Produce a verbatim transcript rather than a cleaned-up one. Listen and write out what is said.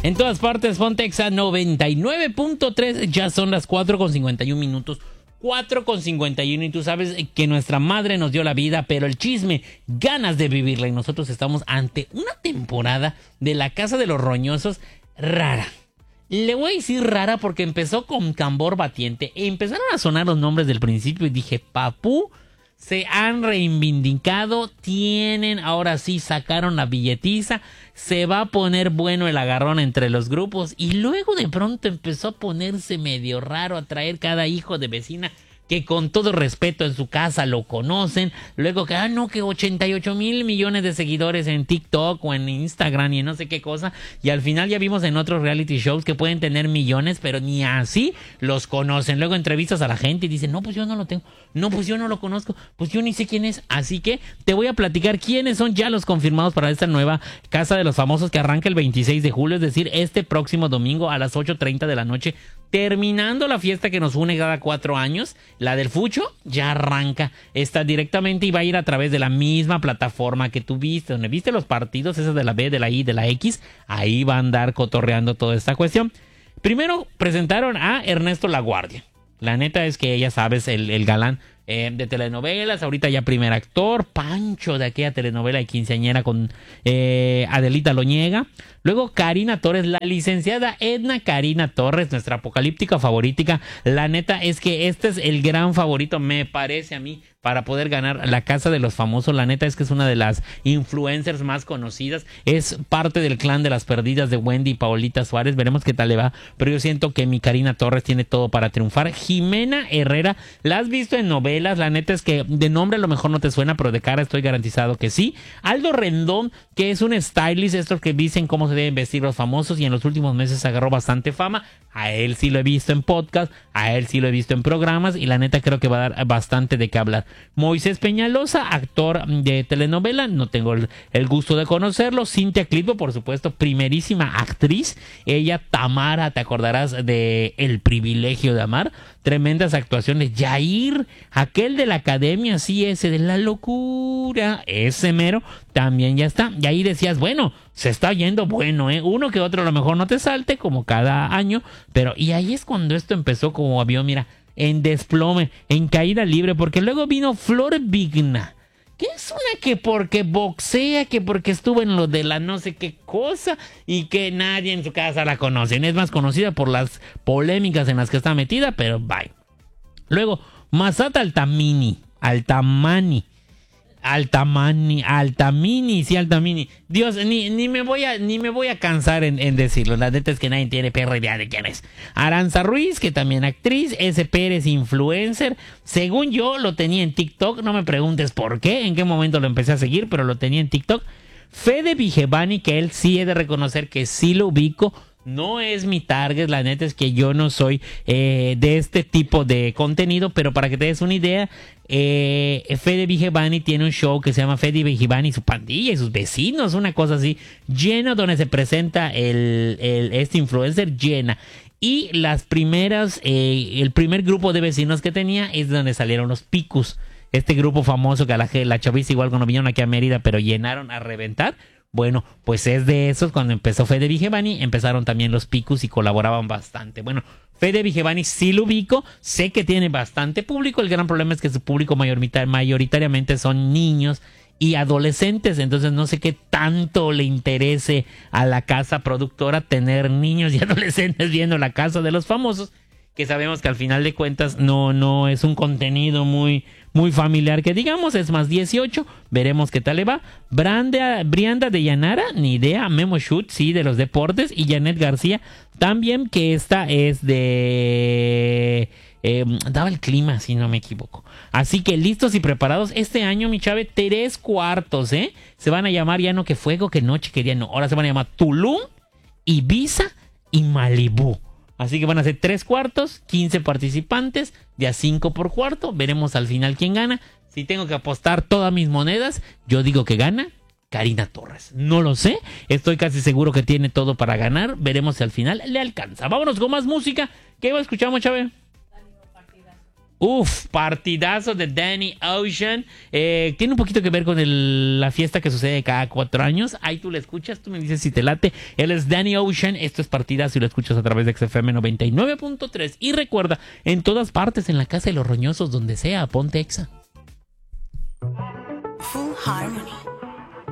En todas partes, Pontex a noventa y nueve punto tres. Ya son las cuatro con cincuenta y un minutos. cuatro con cincuenta y uno y tú sabes que nuestra madre nos dio la vida, pero el chisme, ganas de vivirla. Y nosotros estamos ante una temporada de La Casa de los Roñosos rara. Le voy a decir rara porque empezó con tambor batiente. Empezaron a sonar los nombres del principio y dije, papú, se han reivindicado, tienen, ahora sí sacaron la billetiza, se va a poner bueno el agarrón entre los grupos. Y luego de pronto empezó a ponerse medio raro, a traer cada hijo de vecina que con todo respeto en su casa lo conocen. Luego que, ah, no, que ochenta y ocho mil millones de seguidores en TikTok o en Instagram y en no sé qué cosa. Y al final ya vimos en otros reality shows que pueden tener millones, pero ni así los conocen. Luego entrevistas a la gente y dicen, no, pues yo no lo tengo. No, pues yo no lo conozco. Pues yo ni sé quién es. Así que te voy a platicar quiénes son ya los confirmados para esta nueva Casa de los Famosos que arranca el veintiséis de julio, es decir, este próximo domingo a las ocho treinta de la noche. Terminando la fiesta que nos une cada cuatro años, la del Fucho ya arranca. Está directamente y va a ir a través de la misma plataforma que tú viste, donde viste los partidos, esas de la B, de la I, de la X. Ahí va a andar cotorreando toda esta cuestión. Primero presentaron a Ernesto Laguardia. La neta es que ya sabes, el, el galán eh, de telenovelas, ahorita ya primer actor, Pancho de aquella telenovela de quinceañera con eh, Adelita Loñega. Luego Karina Torres, la licenciada Edna Karina Torres, nuestra apocalíptica favorítica. La neta es que este es el gran favorito, me parece a mí, para poder ganar la Casa de los Famosos. La neta es que es una de las influencers más conocidas. Es parte del clan de las perdidas de Wendy y Paolita Suárez. Veremos qué tal le va. Pero yo siento que mi Karina Torres tiene todo para triunfar. Jimena Herrera, la has visto en novelas. La neta es que de nombre a lo mejor no te suena, pero de cara estoy garantizado que sí. Aldo Rendón, que es un stylist, estos que dicen cómo se deben vestir los famosos, y en los últimos meses agarró bastante fama. A él sí lo he visto en podcast, a él sí lo he visto en programas, y la neta creo que va a dar bastante de qué hablar. Moisés Peñalosa, actor de telenovela, no tengo el, el gusto de conocerlo. Cintia Clitbo, por supuesto, primerísima actriz. Ella, Tamara, te acordarás de El Privilegio de Amar. Tremendas actuaciones. Yair, aquel de la academia, sí, ese de La Locura, ese mero, también ya está. Y ahí decías, bueno, se está yendo bueno, ¿eh? Uno que otro a lo mejor no te salte, como cada año, pero y ahí es cuando esto empezó como avión, mira, en desplome, en caída libre, porque luego vino Flor Vigna, que es una que porque boxea, que porque estuvo en lo de la no sé qué cosa, y que nadie en su casa la conoce. Es más conocida por las polémicas en las que está metida, pero bye. Luego, Masata Altamini, Altamani, Altamani, Altamini, sí, Altamini. Dios, ni, ni me voy a, ni me voy a cansar en, en decirlo. La neta es que nadie tiene perra idea de quién es. Aranza Ruiz, que también actriz. S. Pérez, influencer. Según yo, lo tenía en TikTok. No me preguntes por qué, en qué momento lo empecé a seguir, pero lo tenía en TikTok. Fede Vigevani, que él sí he de reconocer que sí lo ubico. No es mi target, la neta es que yo no soy eh, de este tipo de contenido, pero para que te des una idea, eh, Fede Vigevani tiene un show que se llama Fede Vigevani y su pandilla y sus vecinos, una cosa así, llena, donde se presenta el, el, este influencer llena. Y las primeras, eh, el primer grupo de vecinos que tenía es donde salieron los Picus, este grupo famoso que a la, la chaviza igual cuando vinieron aquí a Mérida, pero llenaron a reventar. Bueno, pues es de esos. Cuando empezó Fede Vigevani, empezaron también los Picus y colaboraban bastante. Bueno, Fede Vigevani sí lo ubico, sé que tiene bastante público. El gran problema es que su público mayoritariamente son niños y adolescentes, entonces no sé qué tanto le interese a la casa productora tener niños y adolescentes viendo La Casa de los Famosos, que sabemos que al final de cuentas no, no es un contenido muy, muy familiar, que digamos, es más dieciocho, veremos qué tal le va. Branda, Brianda de Llanara, ni idea. Memo Shoot, sí, de los deportes, y Janet García, también, que esta es de... Eh, daba el clima, si no me equivoco. Así que listos y preparados. Este año, mi chave, tres cuartos, ¿eh? Se van a llamar ya no que fuego, que noche, que día, no. Ahora se van a llamar Tulum, Ibiza y Malibú. Así que van a ser tres cuartos, quince participantes, de a cinco por cuarto. Veremos al final quién gana. Si tengo que apostar todas mis monedas, yo digo que gana Karina Torres. No lo sé, estoy casi seguro que tiene todo para ganar. Veremos si al final le alcanza. Vámonos con más música. ¿Qué escuchamos, Chávez? Uf, partidazo de Danny Ocean. Eh, tiene un poquito que ver con el- la fiesta que sucede cada cuatro años. Ahí tú la escuchas, tú me dices si te late. Él es Danny Ocean. Esto es partidazo y lo escuchas a través de X F M noventa y nueve punto tres. Y recuerda, en todas partes, en la casa de los roñosos, donde sea, ponte Exa. Full Harmony.